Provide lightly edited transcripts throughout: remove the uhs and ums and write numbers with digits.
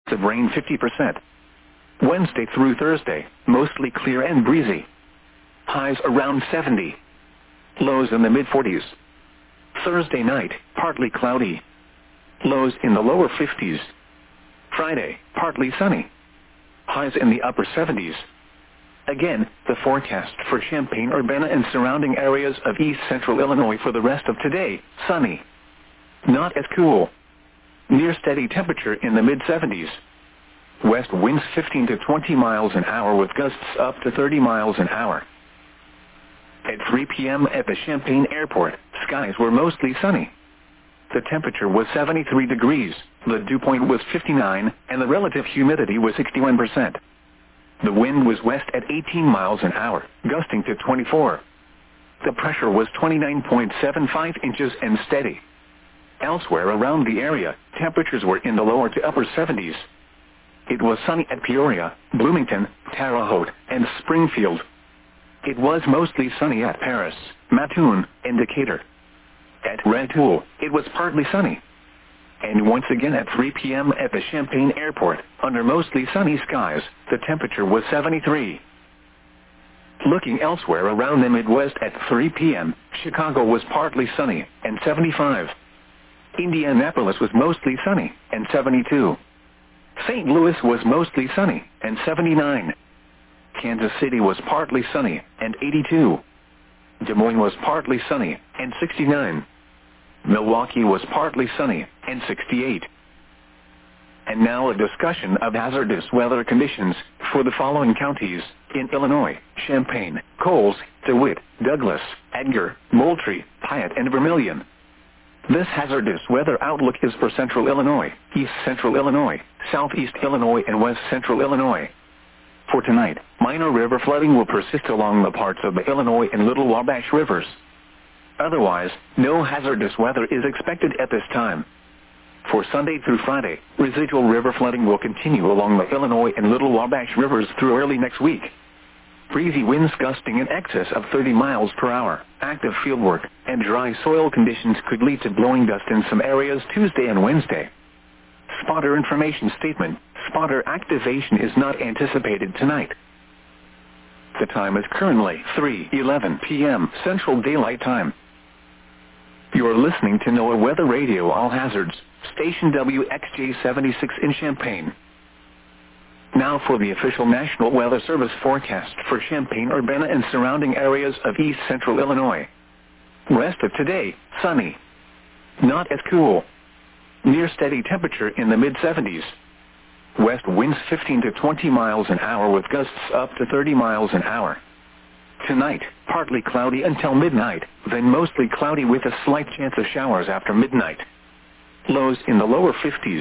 of rain 50%. Wednesday through Thursday, mostly clear and breezy. Highs around 70. Lows in the mid-40s. Thursday night, partly cloudy. Lows in the lower 50s. Friday, partly sunny. Highs in the upper 70s. Again, the forecast for Champaign-Urbana and surrounding areas of east central Illinois for the rest of today, sunny. Not as cool. Near steady temperature in the mid-70s. West winds 15 to 20 miles an hour with gusts up to 30 miles an hour. At 3 p.m. at the Champaign Airport, skies were mostly sunny. The temperature was 73 degrees, the dew point was 59, and the relative humidity was 61%. The wind was west at 18 miles an hour, gusting to 24. The pressure was 29.75 inches and steady. Elsewhere around the area, temperatures were in the lower to upper 70s. It was sunny at Peoria, Bloomington, Terre Haute, and Springfield. It was mostly sunny at Paris, Mattoon, and Decatur. At Rantoul, it was partly sunny. And once again at 3 p.m. at the Champaign Airport, under mostly sunny skies, the temperature was 73. Looking elsewhere around the Midwest at 3 p.m., Chicago was partly sunny, and 75. Indianapolis was mostly sunny, and 72. St. Louis was mostly sunny, and 79. Kansas City was partly sunny, and 82. Des Moines was partly sunny, and 69. Milwaukee was partly sunny, and 68. And now a discussion of hazardous weather conditions for the following counties in Illinois: Champaign, Coles, DeWitt, Douglas, Edgar, Moultrie, Piatt, and Vermilion. This hazardous weather outlook is for Central Illinois, East Central Illinois, Southeast Illinois, and West Central Illinois. For tonight, minor river flooding will persist along the parts of the Illinois and Little Wabash rivers. Otherwise, no hazardous weather is expected at this time. For Sunday through Friday, residual river flooding will continue along the Illinois and Little Wabash rivers through early next week. Breezy winds gusting in excess of 30 miles per hour, active fieldwork, and dry soil conditions could lead to blowing dust in some areas Tuesday and Wednesday. Spotter information statement: spotter activation is not anticipated tonight. The time is currently 3:11 p.m. Central Daylight Time. You are listening to NOAA Weather Radio All Hazards, station WXJ-76 in Champaign. Now for the official National Weather Service forecast for Champaign-Urbana and surrounding areas of east central Illinois. Rest of today, sunny. Not as cool. Near steady temperature in the mid-70s. West winds 15 to 20 miles an hour with gusts up to 30 miles an hour. Tonight, partly cloudy until midnight, then mostly cloudy with a slight chance of showers after midnight. Lows in the lower 50s.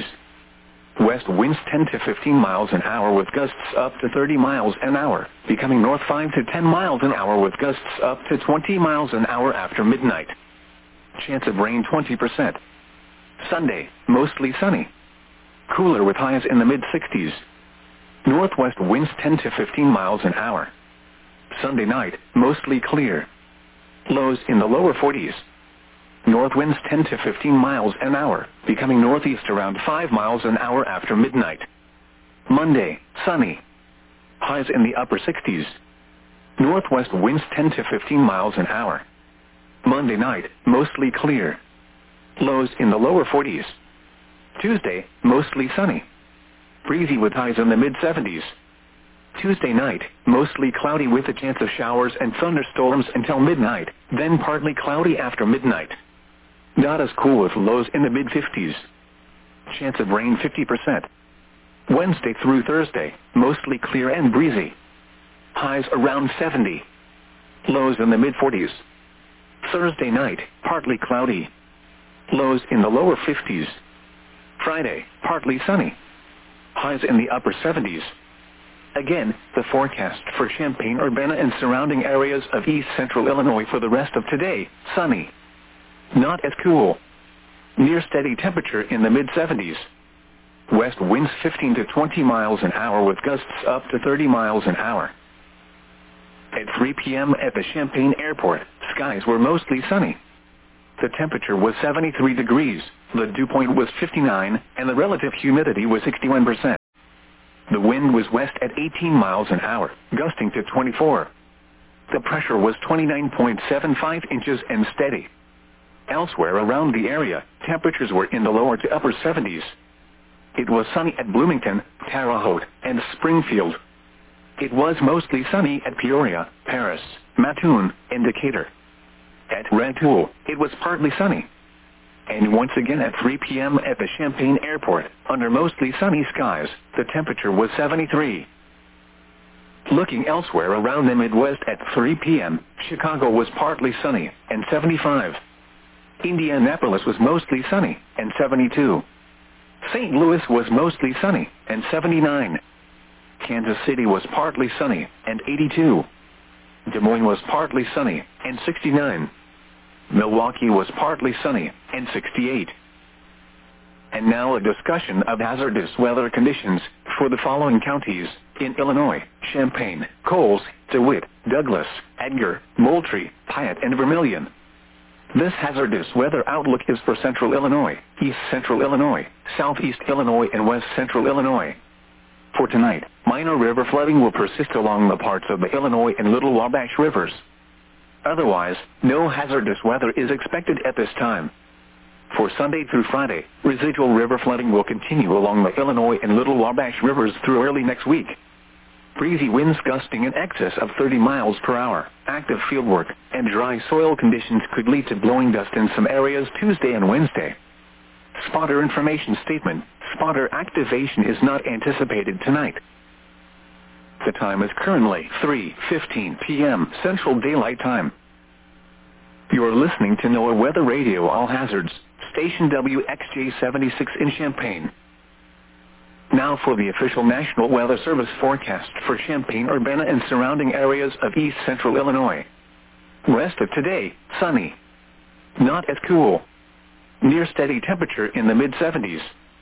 West winds 10 to 15 miles an hour with gusts up to 30 miles an hour, becoming north 5 to 10 miles an hour with gusts up to 20 miles an hour after midnight. Chance of rain 20%. Sunday, mostly sunny. Cooler with highs in the mid-60s. Northwest winds 10 to 15 miles an hour. Sunday night, mostly clear. Lows in the lower 40s. North winds 10 to 15 miles an hour, becoming northeast around 5 miles an hour after midnight. Monday, sunny. Highs in the upper 60s. Northwest winds 10 to 15 miles an hour. Monday night, mostly clear. Lows in the lower 40s. Tuesday, mostly sunny. Breezy with highs in the mid-70s. Tuesday night, mostly cloudy with a chance of showers and thunderstorms until midnight, then partly cloudy after midnight. Not as cool with lows in the mid-50s. Chance of rain 50%. Wednesday through Thursday, mostly clear and breezy. Highs around 70. Lows in the mid-40s. Thursday night, partly cloudy. Lows in the lower 50s. Friday, partly sunny. Highs in the upper 70s. Again, the forecast for Champaign-Urbana and surrounding areas of east central Illinois for the rest of today, sunny. Not as cool. Near steady temperature in the mid-70s. West winds 15 to 20 miles an hour with gusts up to 30 miles an hour. At 3 p.m. at the Champaign Airport, skies were mostly sunny. the temperature was 73 degrees, the dew point was 59, and the relative humidity was 61%. The wind was west at 18 miles an hour, gusting to 24. The pressure was 29.75 inches and steady. Elsewhere around the area, temperatures were in the lower to upper 70s. It was sunny at Bloomington, Terre Haute, and Springfield. It was mostly sunny at Peoria, Paris, Mattoon, and Decatur. At Rantoul, it was partly sunny. And once again at 3 p.m. at the Champaign Airport, under mostly sunny skies, the temperature was 73. Looking elsewhere around the Midwest at 3 p.m., Chicago was partly sunny, and 75. Indianapolis was mostly sunny, and 72. St. Louis was mostly sunny, and 79. Kansas City was partly sunny, and 82. Des Moines was partly sunny, and 69. Milwaukee was partly sunny, and 68. And now a discussion of hazardous weather conditions for the following counties in Illinois: Champaign, Coles, DeWitt, Douglas, Edgar, Moultrie, Piatt, and Vermilion. This hazardous weather outlook is for Central Illinois, East Central Illinois, Southeast Illinois, and West Central Illinois. For tonight, minor river flooding will persist along the parts of the Illinois and Little Wabash rivers. Otherwise, no hazardous weather is expected at this time. For Sunday through Friday, residual river flooding will continue along the Illinois and Little Wabash rivers through early next week. Breezy winds gusting in excess of 30 miles per hour, active fieldwork, and dry soil conditions could lead to blowing dust in some areas Tuesday and Wednesday. Spotter information statement: spotter activation is not anticipated tonight. The time is currently 3:15 p.m. Central Daylight Time. You are listening to NOAA Weather Radio All Hazards, station WXJ-76 in Champaign. Now for the official National Weather Service forecast for Champaign, Urbana, and surrounding areas of East Central Illinois. Rest of today, sunny. Not as cool. Near steady temperature in the mid-70s.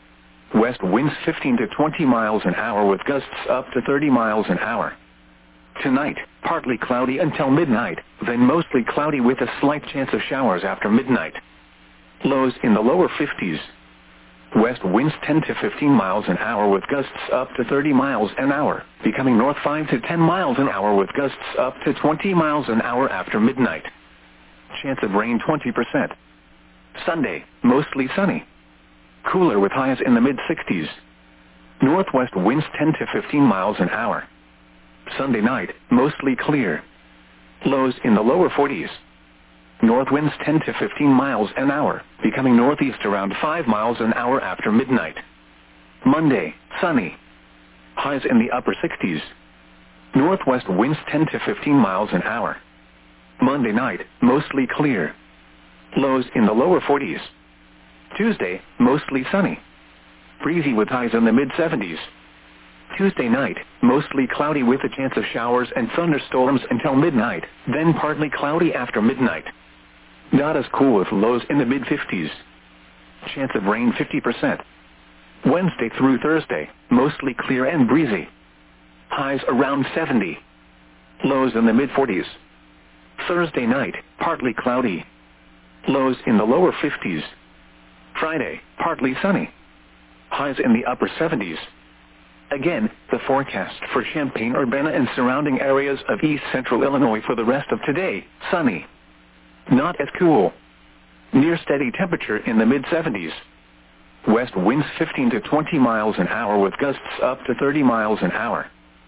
West winds 15 to 20 miles an hour with gusts up to 30 miles an hour. Tonight, partly cloudy until midnight, then mostly cloudy with a slight chance of showers after midnight. Lows in the lower 50s. West winds 10 to 15 miles an hour with gusts up to 30 miles an hour, becoming north 5 to 10 miles an hour with gusts up to 20 miles an hour after midnight. Chance of rain 20%. Sunday, mostly sunny. Cooler with highs in the mid-60s. Northwest winds 10 to 15 miles an hour. Sunday night, mostly clear. Lows in the lower 40s. North winds 10 to 15 miles an hour, becoming northeast around 5 miles an hour after midnight. Monday, sunny. Highs in the upper 60s. Northwest winds 10 to 15 miles an hour. Monday night, mostly clear. Lows in the lower 40s. Tuesday, mostly sunny. Breezy with highs in the mid-70s. Tuesday night, mostly cloudy with a chance of showers and thunderstorms until midnight, then partly cloudy after midnight. Not as cool with lows in the mid-50s. Chance of rain 50%. Wednesday through Thursday, mostly clear and breezy. Highs around 70. Lows in the mid-40s. Thursday night, partly cloudy. Lows in the lower 50s. Friday, partly sunny. Highs in the upper 70s. Again, the forecast for Champaign, Urbana, and surrounding areas of East Central Illinois for the rest of today: sunny. Not as cool. Near steady temperature in the mid-70s. West winds 15 to 20 miles an hour with gusts up to 30 miles an hour.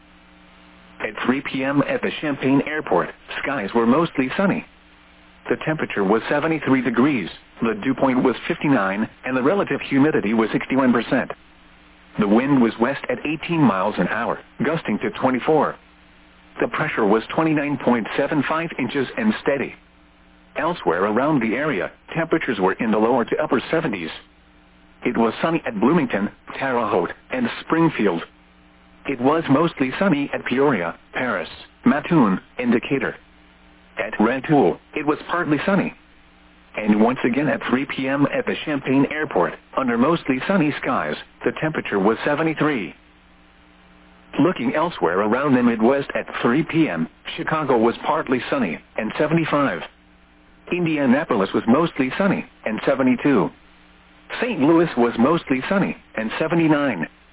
At 3 p.m. at the Champaign Airport, skies were mostly sunny. The temperature was 73 degrees, the dew point was 59, and the relative humidity was 61%. The wind was west at 18 miles an hour, gusting to 24. The pressure was 29.75 inches and steady. Elsewhere around the area, temperatures were in the lower to upper 70s. It was sunny at Bloomington, Terre Haute, and Springfield. It was mostly sunny at Peoria, Paris, Mattoon, and Decatur. At Rantoul, it was partly sunny. And once again at 3 p.m. at the Champaign Airport, under mostly sunny skies, the temperature was 73. Looking elsewhere around the Midwest at 3 p.m., Chicago was partly sunny, and 75. Indianapolis was mostly sunny and 72. St. Louis was mostly sunny and 79.